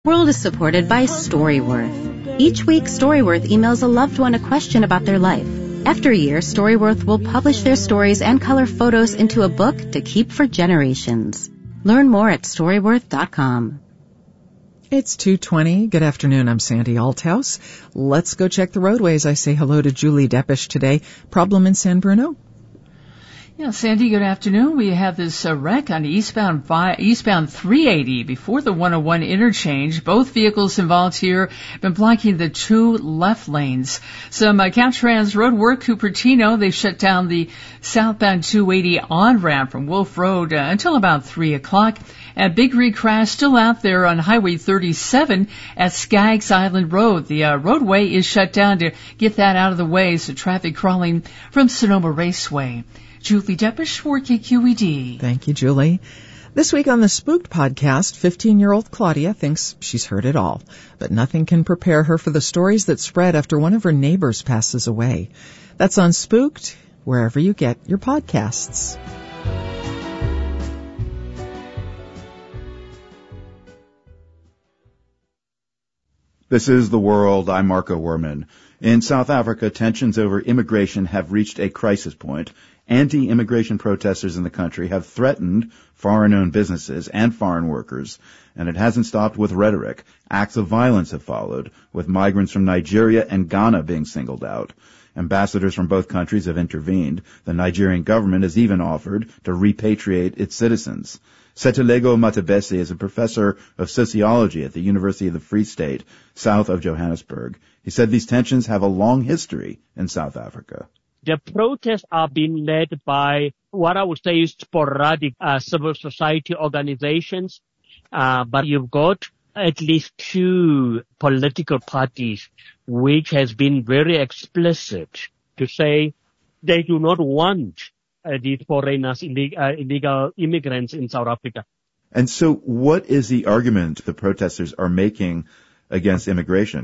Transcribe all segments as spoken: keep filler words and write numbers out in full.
World is supported by Storyworth. Each week, Storyworth emails a loved one a question about their life. After a year, Storyworth will publish their stories and color photos into a book to keep for generations. Learn more at storyworth dot com. It's two twenty. Good afternoon. I'm Sandy Althouse. Let's go check the roadways. I say hello to Julie Deppish today. Problem in San Bruno? Yeah, Sandy, good afternoon. We have this uh, wreck on eastbound vi- eastbound three eighty before the one oh one interchange. Both vehicles involved here have been blocking the two left lanes. Some uh, Caltrans road work, Cupertino, they shut down the southbound two eighty on-ramp from Wolf Road uh, until about three o'clock. And big recrash still out there on Highway thirty-seven at Skaggs Island Road. The uh, roadway is shut down to get that out of the way, so traffic crawling from Sonoma Raceway. Julie Deppish for K Q E D. Thank you, Julie. This week on the Spooked podcast, fifteen-year-old Claudia thinks she's heard it all, but nothing can prepare her for the stories that spread after one of her neighbors passes away. That's on Spooked, wherever you get your podcasts. This is The World. I'm Marco Werman. In South Africa, tensions over immigration have reached a crisis point. Anti-immigration protesters in the country have threatened foreign-owned businesses and foreign workers, and it hasn't stopped with rhetoric. Acts of violence have followed, with migrants from Nigeria and Ghana being singled out. Ambassadors from both countries have intervened. The Nigerian government has even offered to repatriate its citizens. Setilego Matabese is a professor of sociology at the University of the Free State, south of Johannesburg. He said these tensions have a long history in South Africa. The protests are being led by what I would say is sporadic uh, civil society organizations, uh, but you've got at least two political parties which has been very explicit to say they do not want uh, these foreigners, illeg- uh, illegal immigrants in South Africa. And so what is the argument the protesters are making against immigration?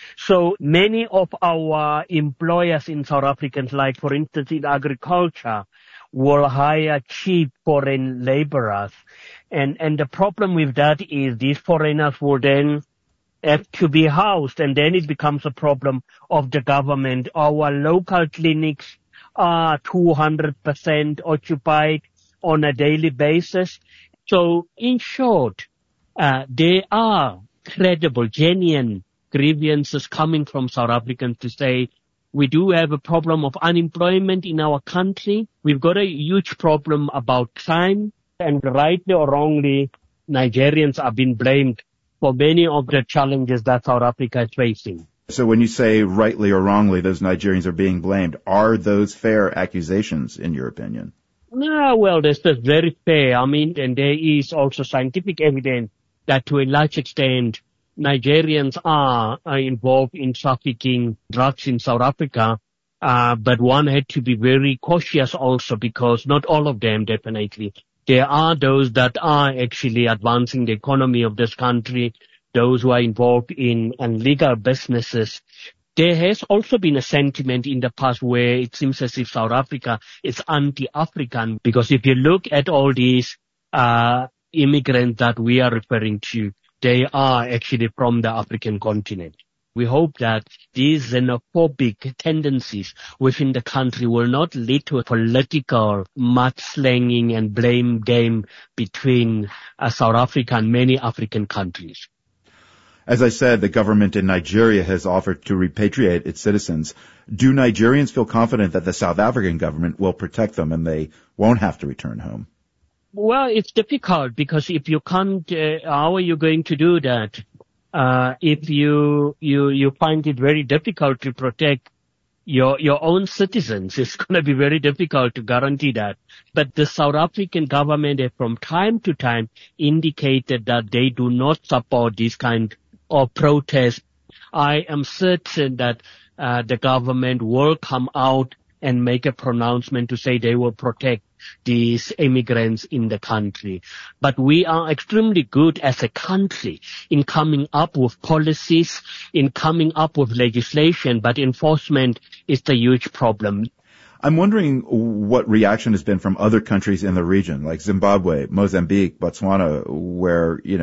So many of our employers in South Africa, like for instance in agriculture, will hire cheap foreign laborers. And, and the problem with that is these foreigners will then have to be housed, and then it becomes a problem of the government. Our local clinics are two hundred percent occupied on a daily basis. So in short, uh, there are credible, genuine grievances coming from South Africans to say, we do have a problem of unemployment in our country. We've got a huge problem about crime, and rightly or wrongly, Nigerians are being blamed for many of the challenges that South Africa is facing. So when you say rightly or wrongly those Nigerians are being blamed, are those fair accusations in your opinion? No, well, that's just very fair. I mean, and there is also scientific evidence that to a large extent, Nigerians are, are involved in trafficking drugs in South Africa, uh, but one had to be very cautious also because not all of them, definitely. There are those that are actually advancing the economy of this country, those who are involved in illegal businesses. There has also been a sentiment in the past where it seems as if South Africa is anti-African, because if you look at all these uh immigrants that we are referring to, they are actually from the African continent. We hope that these xenophobic tendencies within the country will not lead to a political mudslinging and blame game between uh, South Africa and many African countries. As I said, the government in Nigeria has offered to repatriate its citizens. Do Nigerians feel confident that the South African government will protect them and they won't have to return home? Well, it's difficult because if you can't, uh, how are you going to do that? Uh, if you, you, you find it very difficult to protect your, your own citizens, it's going to be very difficult to guarantee that. But the South African government has from time to time indicated that they do not support this kind of protest. I am certain that, uh, the government will come out and make a pronouncement to say they will protect these immigrants in the country. But we are extremely good as a country in coming up with policies, in coming up with legislation, but enforcement is the huge problem. I'm wondering what reaction has been from other countries in the region, like Zimbabwe, Mozambique, Botswana, where, you know,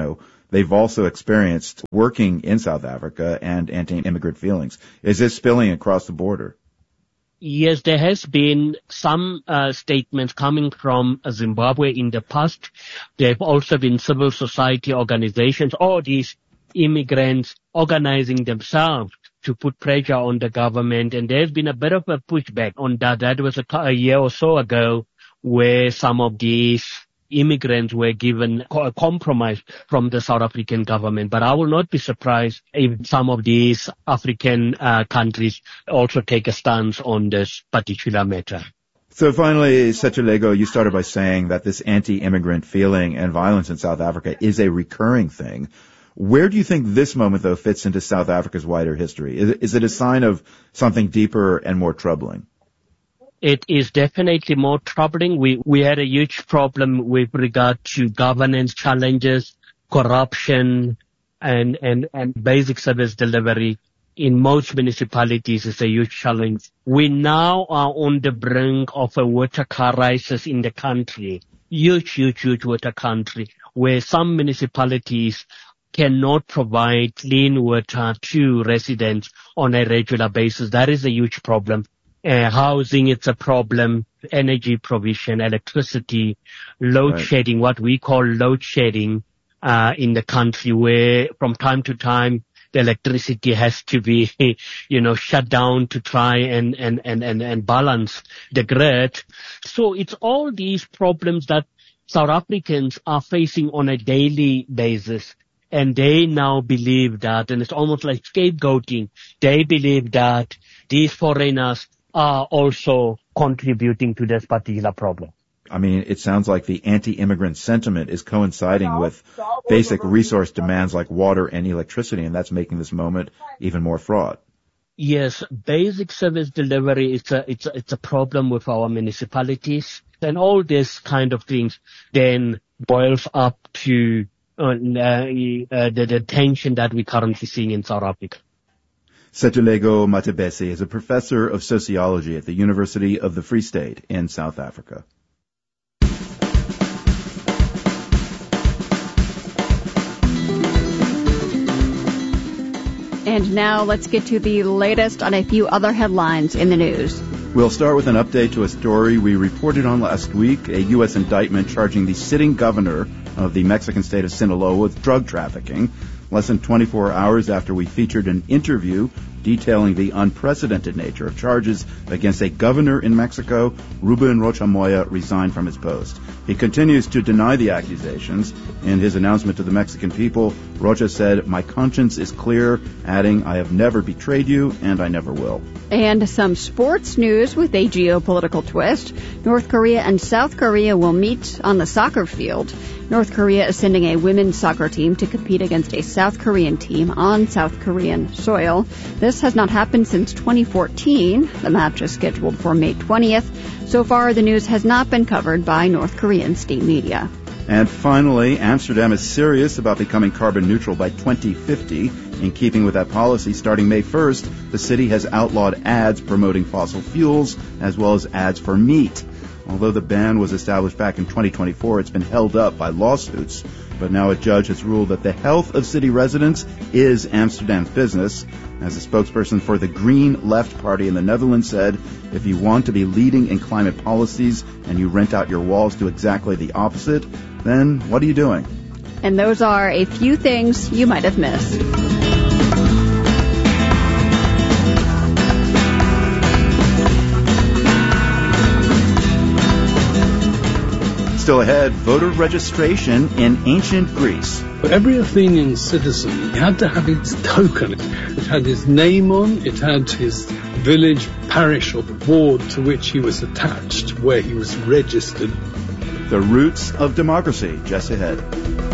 they've also experienced working in South Africa and anti-immigrant feelings. Is this spilling across the border? Yes, there has been some uh, statements coming from Zimbabwe in the past. There have also been civil society organizations, all these immigrants organizing themselves to put pressure on the government. And there's been a bit of a pushback on that. That was a, a year or so ago where some of these immigrants were given a compromise from the South African government. But I will not be surprised if some of these African uh, countries also take a stance on this particular matter. So finally, Setulego, you started by saying that this anti-immigrant feeling and violence in South Africa is a recurring thing. Where do you think this moment, though, fits into South Africa's wider history? Is it, is it a sign of something deeper and more troubling? It is definitely more troubling. We we had a huge problem with regard to governance challenges, corruption, and, and, and basic service delivery. In most municipalities, it's a huge challenge. We now are on the brink of a water crisis in the country. Huge, huge, huge water country, where some municipalities cannot provide clean water to residents on a regular basis. That is a huge problem. Uh, housing, it's a problem. Energy provision, electricity, load right. shedding, what we call load shedding, uh, in the country, where from time to time the electricity has to be, you know, shut down to try and, and, and, and, and balance the grid. So it's all these problems that South Africans are facing on a daily basis. And they now believe that, and it's almost like scapegoating, they believe that these foreigners are also contributing to this particular problem. I mean, it sounds like the anti-immigrant sentiment is coinciding with basic resource demands like water and electricity, and that's making this moment even more fraught. Yes, basic service delivery is a, it's a, it's a problem with our municipalities, and all these kind of things then boils up to uh, uh, the, the tension that we're currently seeing in South Africa. Setulego Matebese is a professor of sociology at the University of the Free State in South Africa. And now let's get to the latest on a few other headlines in the news. We'll start with an update to a story we reported on last week, a U S indictment charging the sitting governor of the Mexican state of Sinaloa with drug trafficking. Less than twenty-four hours after we featured an interview detailing the unprecedented nature of charges against a governor in Mexico, Ruben Rocha Moya resigned from his post. He continues to deny the accusations. In his announcement to the Mexican people, Rocha said, "My conscience is clear," adding, "I have never betrayed you, and I never will." And some sports news with a geopolitical twist. North Korea and South Korea will meet on the soccer field. North Korea is sending a women's soccer team to compete against a South Korean team on South Korean soil. This has not happened since twenty fourteen. The match is scheduled for May twentieth. So far, the news has not been covered by North Korean state media. And finally, Amsterdam is serious about becoming carbon neutral by twenty fifty. In keeping with that policy, starting May first, the city has outlawed ads promoting fossil fuels as well as ads for meat. Although the ban was established back in twenty twenty-four, it's been held up by lawsuits. But now a judge has ruled that the health of city residents is Amsterdam's business. As a spokesperson for the Green Left Party in the Netherlands said, if you want to be leading in climate policies and you rent out your walls to exactly the opposite, then what are you doing? And those are a few things you might have missed. Still ahead, voter registration in ancient Greece. Every Athenian citizen had to have its token. It had his name on, it had his village, parish or ward to which he was attached, where he was registered. The roots of democracy, just ahead.